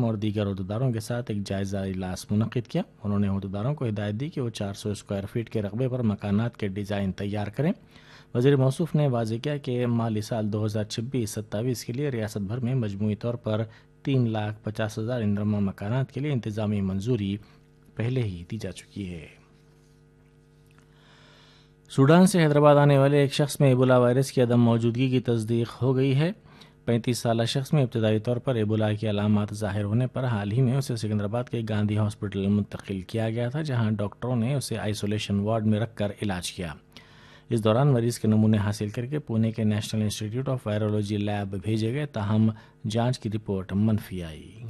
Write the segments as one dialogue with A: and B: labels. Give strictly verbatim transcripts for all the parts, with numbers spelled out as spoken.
A: वज़ीर-ए-आज़म और दीगर अहदेदारों के साथ एक जायज़ा इजलास मुनक़िद किया। उन्होंने अहदेदारों को हिदायत दी कि वो चार सौ स्क्वायर फीट के रकबे पर मकानात के डिज़ाइन तैयार करें। वज़ीर मौसूफ ने वाज़ेह किया कि माली साल दो हज़ार छब्बीस सत्ताईस के लिए रियासत भर में मजमूई तौर पर तीन लाख पचास हज़ार इंदरमा मकानात के लिए इंतज़ामी मंजूरी पहले ही दी जा चुकी है। सूडान से हैदराबाद आने वाले एक शख्स में एबोला वायरस की अदम मौजूदगी की तस्दीक हो गई है। पैंतीस साल शख्स में इब्तदाई तौर पर एबोला की अलामात ज़ाहिर होने पर हाल ही में उसे सिकंदराबाद के गांधी हॉस्पिटल मुंतकिल किया गया था, जहां डॉक्टरों ने उसे आइसोलेशन वार्ड में रखकर इलाज किया। इस दौरान मरीज के नमूने हासिल करके पुणे के national institute of virology lab भेजे गए, ताहम जांच की रिपोर्ट मनफी आई।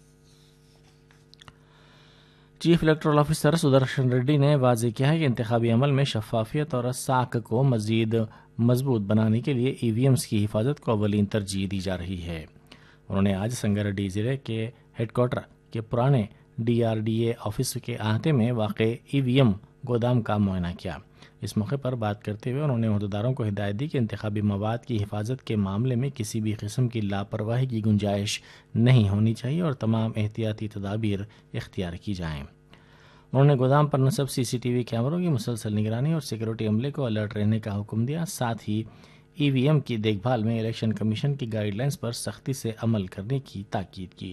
A: Chief electoral officer Sudarshan Reddy ने वाज़ेह किया है कि इंतखाबी अमल में शफाफियत और साख को मजीद मजबूत बनाने के लिए ई वी एम्स की हिफाजत को अवलीन तरजीह दी जा रही है। उन्होंने आज संगारेड्डी जिले के हेडक्वार्टर के पुराने D R D A office के अहाते में वाक़े ई वी एम गोदाम का मुआयना किया। इस मौके पर बात करते हुए उन्होंने अहदेदारों को हिदायत दी कि इंतखाबी मवाद की हिफाजत के मामले में किसी भी किस्म की लापरवाही की गुंजाइश नहीं होनी चाहिए और तमाम एहतियाती तदाबीर इख्तियार की जाएं। उन्होंने गोदाम पर नस्ब सी सी टी वी कैमरों की मुसलसल निगरानी और सिक्योरिटी अमले को अलर्ट रहने का हुक्म दिया। साथ ही ई वी एम की देखभाल में इलेक्शन कमीशन की गाइडलाइंस पर सख्ती से अमल करने की ताकीद की।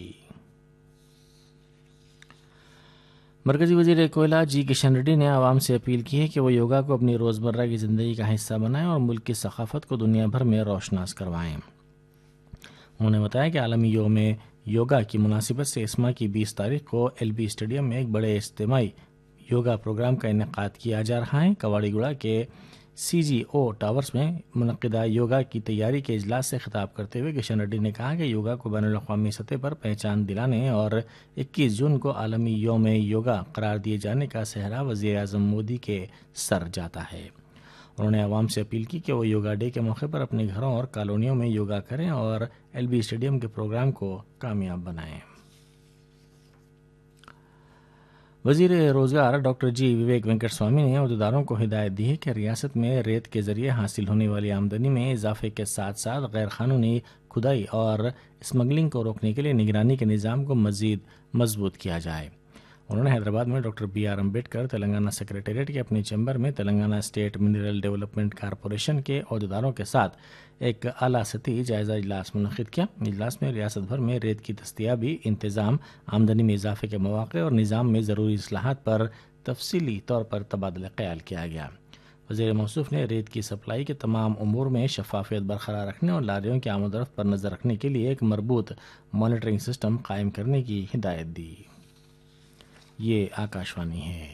A: मरकजी वजीर कोयला जी किशन रेड्डी ने आवाम से अपील की है कि वो योगा को अपनी रोज़मर्रा की ज़िंदगी का हिस्सा बनाएं और मुल्क की सकाफत को दुनिया भर में रोशनास करवाएं। उन्होंने बताया कि आलमी योम योगा की मुनासिबत से इस माह की बीस तारीख को एल बी स्टेडियम में एक बड़े इज्तिमाई योगा प्रोग्राम का इनेकाद किया जा रहा है। कवाड़ीगुड़ा के सी जी ओ टावर्स में मुनक़िदा योगा की तैयारी के इजलास से खिताब करते हुए किशन रेड्डी ने कहा कि योगा को बैनुल अक़वामी सतह पर पहचान दिलाने और इक्कीस जून को आलमी योम योगा करार दिए जाने का सहरा वज़ीर-ए-आज़म मोदी के सर जाता है। उन्होंने आवाम से अपील की कि वो योगा डे के मौके पर अपने घरों और कॉलोनियों में योगा करें और एल बी स्टेडियम के प्रोग्राम को कामयाब बनाएं। वज़ीर रोज़गार डॉक्टर जी विवेक वेंकट स्वामी ने अहदेदारों को हिदायत दी है कि रियासत में रेत के ज़रिए हासिल होने वाली आमदनी में इजाफे के साथ साथ गैर क़ानूनी खुदाई और स्मगलिंग को रोकने के लिए निगरानी के निज़ाम को मज़ीद मजबूत किया जाए। उन्होंने हैदराबाद में doctor B are Ambedkar Telangana secretariat के अपने चैम्बर में Telangana state mineral development corporation के अहदेदारों के साथ एक आला सतही जायज़ा इजलास मुनक़िद किया। इजलास में रियासत भर में रेत की दस्तियाबी, इंतज़ाम, आमदनी में इजाफे के मौक़े और निज़ाम में ज़रूरी इस्लाहात पर तफसीली तौर पर तबादला ख्याल किया गया। वज़ीर मौसूफ ने रेत की सप्लाई के तमाम उमूर में शफाफियत बरकरार रखने और लारियों की आमदरफ्त पर नज़र रखने के लिए एक मरबूत मॉनिटरिंग सिस्टम कायम करने की हिदायत दी। ये आकाशवाणी है।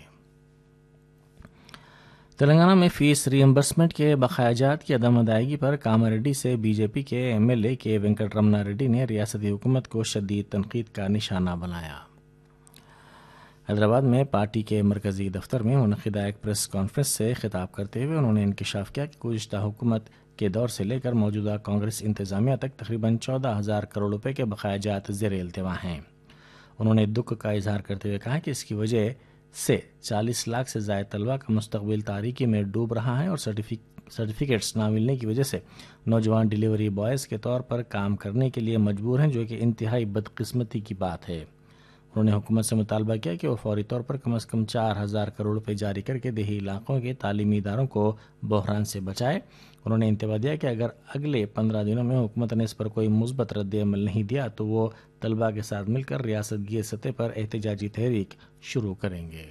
A: तेलंगाना में फीस रीइंबर्समेंट के बकायाजात की अदम अदायगी पर कामारेड्डी से बीजेपी के एम एल ए के वेंकट रमना रेड्डी ने रियासती हुकूमत को शदीद तनकीद का निशाना बनाया। हैदराबाद में पार्टी के मरकजी दफ्तर में मुनक़िदा एक प्रेस कॉन्फ्रेंस से खिताब करते हुए उन्होंने इंकशाफ किया कि गुज़िश्ता हुकूमत के दौर से लेकर मौजूदा कांग्रेस इंतज़ामिया तक तकरीबन चौदह हज़ार करोड़ रुपये के बकायाजात ज़ेर इल्तिवा हैं। उन्होंने दुख का इजहार करते हुए कहा कि इसकी वजह से चालीस लाख से ज़ायद तलबा का मुस्तकबिल तारीकी में डूब रहा है और सर्टिफिकेट्स ना मिलने की वजह से नौजवान डिलीवरी बॉयज़ के तौर पर काम करने के लिए मजबूर हैं, जो कि इंतहाई बदकिस्मती की बात है। उन्होंने हुकूमत से मुतालबा किया कि वो फौरी तौर पर कम अज़ कम चार हज़ार करोड़ रुपये जारी करके देही इलाकों के तालीमी इदारों को बहरान से बचाए। उन्होंने इंतबा दिया कि अगर अगले पंद्रह दिनों में हुकूमत ने इस पर कोई मुस्बत रद्द-ए-अमल नहीं दिया तो वो तलबा के साथ मिलकर रियासत की सतह पर एहतजाजी तहरीक शुरू करेंगे।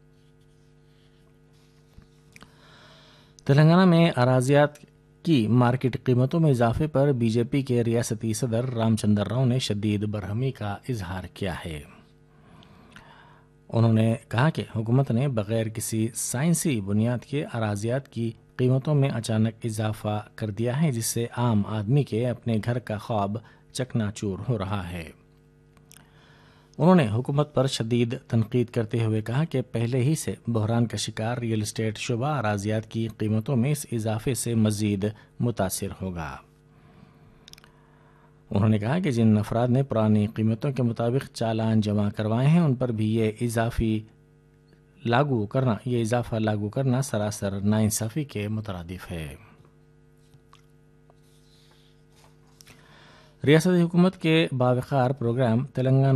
A: तेलंगाना में अराजियात की मार्केट कीमतों में इजाफे पर बीजेपी के रियासती सदर रामचंद्र राव ने शदीद बरहमी का इजहार किया है। उन्होंने कहा कि हुकूमत ने बगैर किसी साइंसी बुनियाद के अराजियात की कीमतों में अचानक इजाफा कर दिया है, जिससे आम आदमी के अपने घर का ख्वाब चकनाचूर हो रहा है। उन्होंने हुकूमत पर शदीद तनकीद करते हुए कहा कि पहले ही से बहरान का शिकार रियल एस्टेट शुबा अराजियात की कीमतों में इस इजाफे से मजीद मुतासिर होगा। उन्होंने कहा कि जिन अफराद ने पुरानी कीमतों के मुताबिक चालान जमा करवाए हैं उन पर भी ये इजाफी लागू करना ये इजाफा लागू करना सरासर नाइंसाफी के मुतरादिफ है। रियासती हुकूमत के बावकार प्रोग्राम तेलंगाना